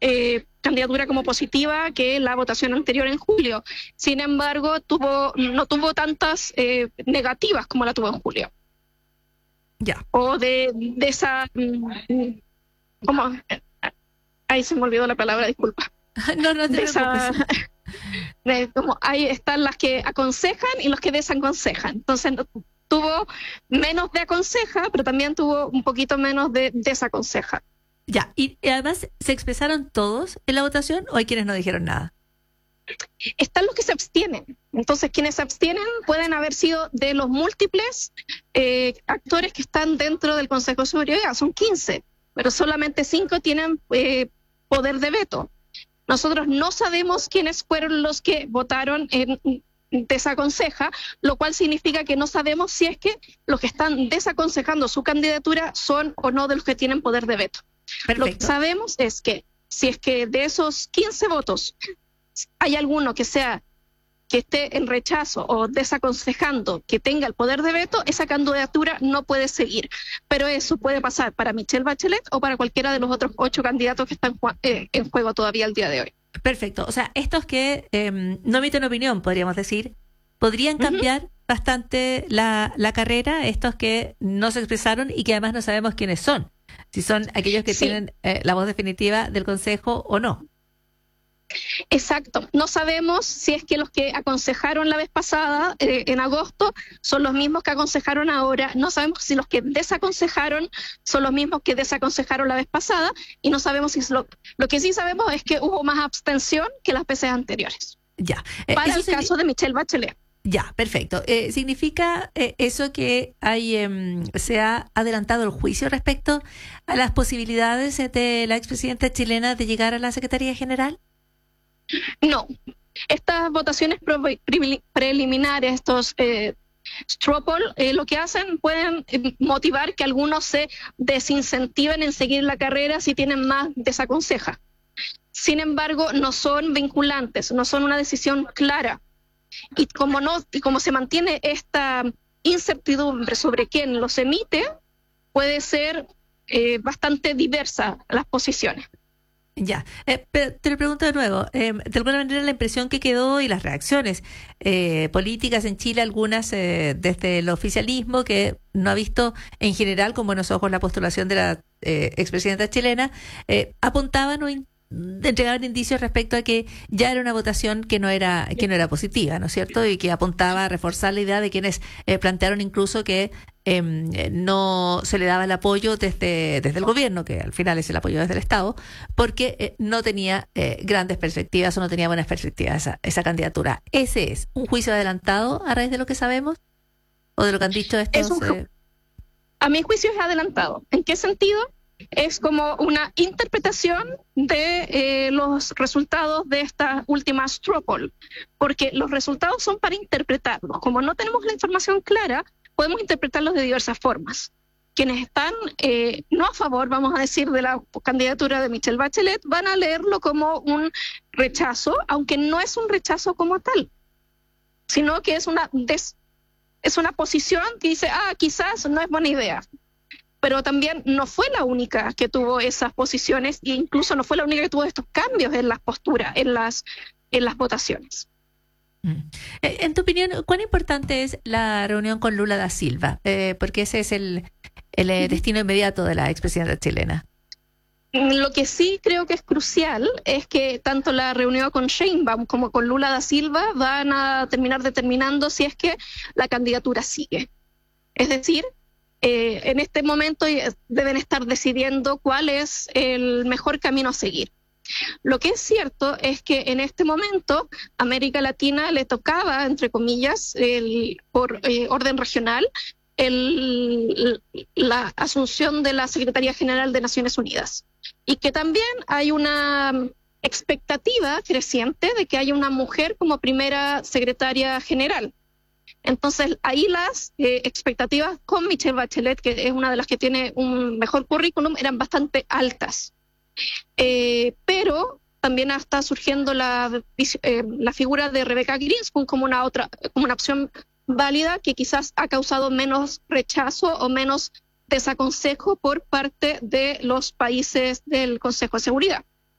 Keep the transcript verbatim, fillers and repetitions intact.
eh, candidatura como positiva que la votación anterior en julio. Sin embargo, tuvo no tuvo tantas eh, negativas como la tuvo en julio. Ya. O de, de esa... ¿Cómo? Ahí se me olvidó la palabra, disculpa. No, no te de esa, preocupes. de, como ahí están las que aconsejan y los que desaconsejan. Entonces tuvo menos de aconseja, pero también tuvo un poquito menos de desaconseja. Ya, y además, ¿se expresaron todos en la votación o hay quienes no dijeron nada? Están los que se abstienen. Entonces, quienes se abstienen pueden haber sido de los múltiples eh, actores que están dentro del Consejo de Seguridad. Son quince, pero solamente cinco tienen eh, poder de veto. Nosotros no sabemos quiénes fueron los que votaron en desaconseja, lo cual significa que no sabemos si es que los que están desaconsejando su candidatura son o no de los que tienen poder de veto. Perfecto. Lo que sabemos es que si es que de esos quince votos hay alguno que sea que esté en rechazo o desaconsejando que tenga el poder de veto, esa candidatura no puede seguir. Pero eso puede pasar para Michelle Bachelet o para cualquiera de los otros ocho candidatos que están eh, en juego todavía el día de hoy. Perfecto. O sea, estos que eh, no emiten opinión, podríamos decir, podrían cambiar uh-huh. bastante la, la carrera, estos que no se expresaron y que además no sabemos quiénes son, si son aquellos que sí. tienen eh, la voz definitiva del Consejo o no. Exacto. No sabemos si es que los que aconsejaron la vez pasada, eh, en agosto, son los mismos que aconsejaron ahora. No sabemos si los que desaconsejaron son los mismos que desaconsejaron la vez pasada. Y no sabemos si lo, lo que sí sabemos es que hubo más abstención que las veces anteriores. Ya. Eh, para el sería... caso de Michelle Bachelet. Ya, perfecto. Eh, ¿Significa eh, eso que hay eh, se ha adelantado el juicio respecto a las posibilidades de la expresidenta chilena de llegar a la Secretaría General? No, estas votaciones pre- preliminares, estos eh, straw poll, eh, lo que hacen pueden eh, motivar que algunos se desincentiven en seguir la carrera si tienen más desaconseja. Sin embargo, no son vinculantes, no son una decisión clara. Y como no, y como se mantiene esta incertidumbre sobre quién los emite, puede ser eh, bastante diversa las posiciones. Ya, eh, pero te lo pregunto de nuevo, eh, de alguna manera la impresión que quedó y las reacciones eh, políticas en Chile, algunas eh, desde el oficialismo, que no ha visto en general con buenos ojos la postulación de la eh, expresidenta chilena, eh, apuntaban o in- entregaban indicios respecto a que ya era una votación que no era que no era positiva, ¿no es cierto? Y que apuntaba a reforzar la idea de quienes eh, plantearon incluso que eh, no se le daba el apoyo desde, desde el gobierno, que al final es el apoyo desde el Estado, porque eh, no tenía eh, grandes perspectivas o no tenía buenas perspectivas esa, esa candidatura. ¿Ese es un juicio adelantado a raíz de lo que sabemos? ¿O de lo que han dicho estos? Es un, eh... A mi juicio es adelantado. ¿En qué sentido? Es como una interpretación de eh, los resultados de esta última straw poll, porque los resultados son para interpretarlos. Como no tenemos la información clara, podemos interpretarlos de diversas formas. Quienes están eh, no a favor, vamos a decir, de la candidatura de Michelle Bachelet, van a leerlo como un rechazo, aunque no es un rechazo como tal, sino que es una, des- es una posición que dice, ah, quizás no es buena idea. Pero también no fue la única que tuvo esas posiciones e incluso no fue la única que tuvo estos cambios en las posturas, en las, en las votaciones. En tu opinión, ¿cuán importante es la reunión con Lula da Silva? Eh, porque ese es el, el eh, destino inmediato de la expresidenta chilena. Lo que sí creo que es crucial es que tanto la reunión con Sheinbaum como con Lula da Silva van a terminar determinando si es que la candidatura sigue. Es decir, Eh, en este momento deben estar decidiendo cuál es el mejor camino a seguir. Lo que es cierto es que en este momento a América Latina le tocaba, entre comillas, el, por eh, orden regional, el, la asunción de la Secretaría General de Naciones Unidas. Y que también hay una expectativa creciente de que haya una mujer como primera secretaria general. Entonces, ahí las eh, expectativas con Michelle Bachelet, que es una de las que tiene un mejor currículum, eran bastante altas. Eh, pero también está surgiendo la, eh, la figura de Rebecca Greenspan como una, otra, como una opción válida que quizás ha causado menos rechazo o menos desaconsejo por parte de los países del Consejo de Seguridad.